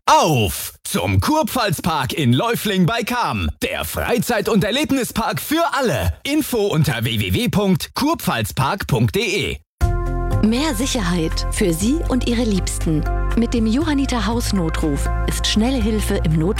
Auf zum Kurpfalzpark in Läufling bei Cham. Der Freizeit- und Erlebnispark für alle. Info unter www.kurpfalzpark.de. Mehr Sicherheit für Sie und Ihre Liebsten. Mit dem Johanniter Hausnotruf ist schnelle Hilfe im Notfall